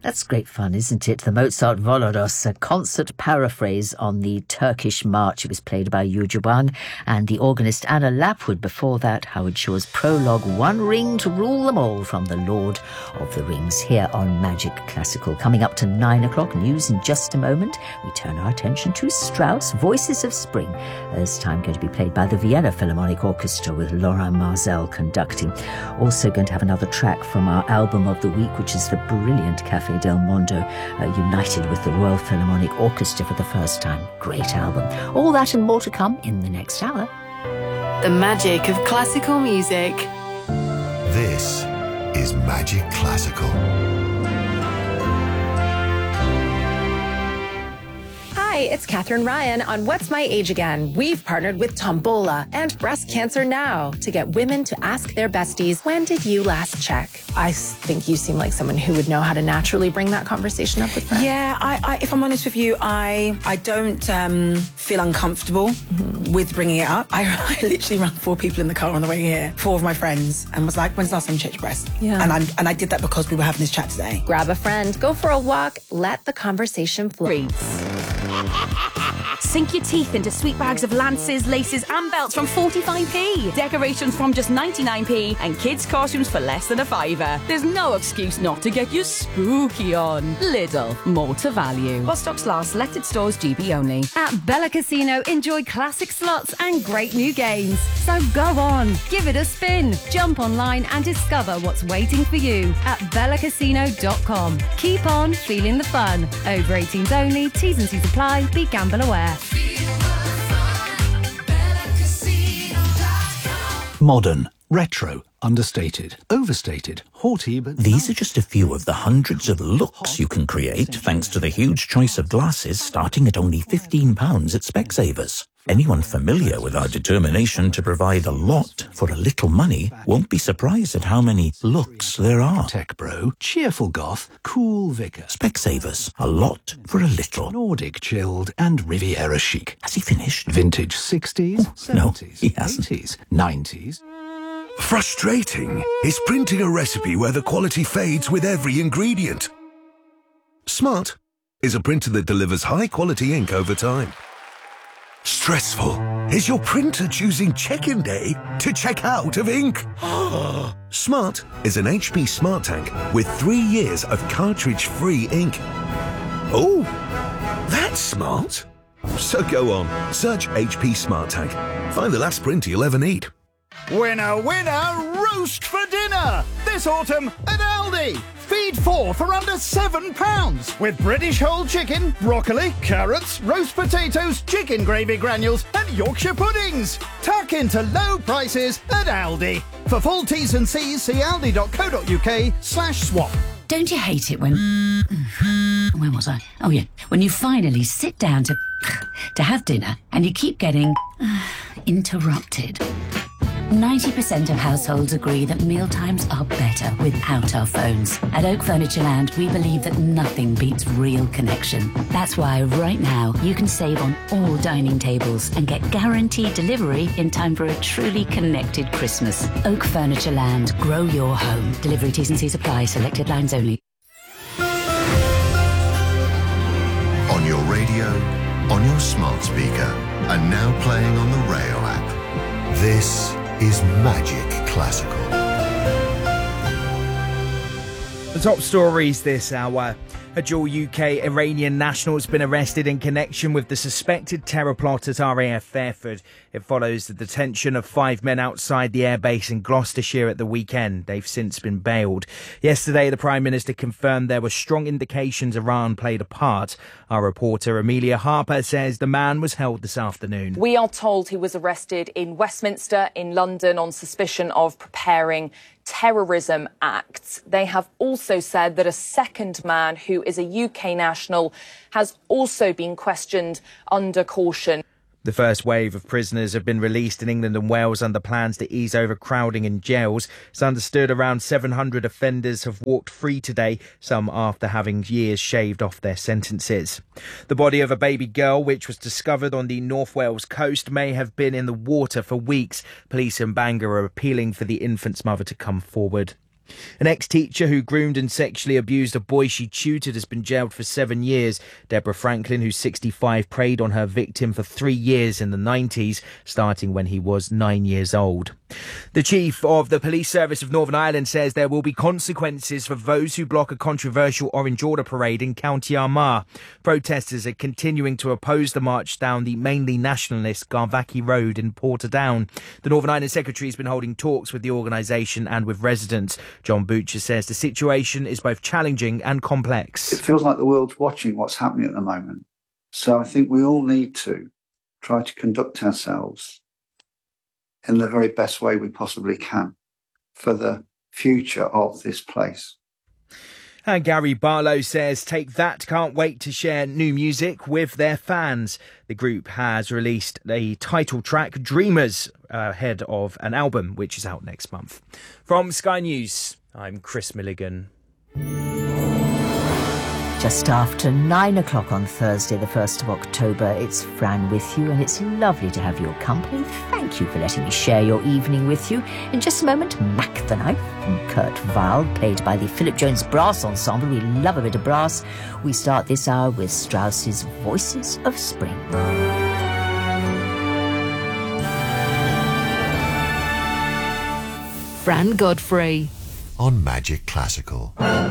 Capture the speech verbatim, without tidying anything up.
That's great fun, isn't it? The Mozart Volados, a concert paraphrase on the Turkish march. It was played by Yu Zhiwang and the organist Anna Lapwood. Before that, Howard Shaw's prologue, One Ring to Rule Them All, from The Lord of the Rings, here on Magic Classical. Coming up to nine o'clock, news in just a moment. We turn our attention to Strauss, Voices of Spring. This time going to be played by the Vienna Philharmonic Orchestra with Laurent Marzel conducting. Also going to have another track from our album of the week, which is the brilliant Café Del Mondo, uh, united with the Royal Philharmonic Orchestra for the first time. Great album. All that and more to come in the next hour. The magic of classical music. This is Magic Classical. Hi, it's Catherine Ryan on What's My Age Again. We've partnered with Tombola and Breast Cancer Now to get women to ask their besties, when did you last check? I think you seem like someone who would know how to naturally bring that conversation up with friends. Yeah, I, I, if I'm honest with you, I I don't um, feel uncomfortable mm-hmm. with bringing it up. I, I literally ran four people in the car on the way here, four of my friends, and was like, when's the last time you checked your breast? Yeah. And, I'm, and I did that because we were having this chat today. Grab a friend, go for a walk, let the conversation flow. Sink your teeth into sweet bags of lances, laces and belts from forty-five p. Decorations from just ninety-nine p and kids' costumes for less than a fiver. There's no excuse not to get your spooky on. Lidl, more to value. While stocks last, selected stores G B only. At Bella Casino, enjoy classic slots and great new games. So go on, give it a spin. Jump online and discover what's waiting for you at bella casino dot com. Keep on feeling the fun. Over eighteens only, T's and C's apply. Be gamble aware. Modern, retro, understated, overstated, haughty, but... These are just a few of the hundreds of looks you can create thanks to the huge choice of glasses starting at only fifteen pounds at Specsavers. Anyone familiar with our determination to provide a lot for a little money won't be surprised at how many looks there are. Tech bro, cheerful goth, cool vicar. Specsavers, a lot for a little. Nordic chilled and Riviera chic. Has he finished? Vintage sixties, oh, seventies, no, he hasn't. eighties, nineties. Frustrating is printing a recipe where the quality fades with every ingredient. Smart is a printer that delivers high-quality ink over time. Stressful is your printer choosing check-in day to check out of ink. Smart is an H P Smart Tank with three years of cartridge-free ink. Oh, that's smart. So go on, search H P Smart Tank. Find the last printer you'll ever need. Winner, winner, roast for dinner! This autumn at Aldi. Feed four for under seven pounds with British whole chicken, broccoli, carrots, roast potatoes, chicken gravy granules and Yorkshire puddings. Tuck into low prices at Aldi. For full T's and C's, see aldi.co.uk slash swap. Don't you hate it when... Where was I? Oh, yeah. When you finally sit down to... to have dinner and you keep getting... interrupted. ninety percent of households agree that mealtimes are better without our phones. At Oak Furniture Land, we believe that nothing beats real connection. That's why right now you can save on all dining tables and get guaranteed delivery in time for a truly connected Christmas. Oak Furniture Land. Grow your home. Delivery T's and C's apply. Selected lines only. On your radio, on your smart speaker, and now playing on the Rail app. This is Magic Classical. The top stories this hour. A dual U K-Iranian national has been arrested in connection with the suspected terror plot at R A F Fairford. It follows the detention of five men outside the airbase in Gloucestershire at the weekend. They've since been bailed. Yesterday, the Prime Minister confirmed there were strong indications Iran played a part. Our reporter Amelia Harper says the man was held this afternoon. We are told he was arrested in Westminster in London on suspicion of preparing terrorism acts. They have also said that a second man, who is a U K national, has also been questioned under caution. The first wave of prisoners have been released in England and Wales under plans to ease overcrowding in jails. It's understood around seven hundred offenders have walked free today, some after having years shaved off their sentences. The body of a baby girl, which was discovered on the North Wales coast, may have been in the water for weeks. Police in Bangor are appealing for the infant's mother to come forward. An ex-teacher who groomed and sexually abused a boy she tutored has been jailed for seven years. Deborah Franklin, who's sixty-five, preyed on her victim for three years in the nineties, starting when he was nine years old. The chief of the police service of Northern Ireland says there will be consequences for those who block a controversial Orange Order parade in County Armagh. Protesters are continuing to oppose the march down the mainly nationalist Garvackie Road in Portadown. The Northern Ireland Secretary has been holding talks with the organisation and with residents. John Butcher says the situation is both challenging and complex. It feels like the world's watching what's happening at the moment. So I think we all need to try to conduct ourselves in the very best way we possibly can for the future of this place. And Gary Barlow says Take That can't wait to share new music with their fans. The group has released a title track, Dreamers, ahead of an album which is out next month. From Sky News, I'm Chris Milligan. Just after nine o'clock on Thursday, the first of October, it's Fran with you, and it's lovely to have your company. Thank you for letting me share your evening with you. In just a moment, Mac the Knife from Kurt Weill, played by the Philip Jones Brass Ensemble. We love a bit of brass. We start this hour with Strauss's Voices of Spring. Fran Godfrey on Magic Classical.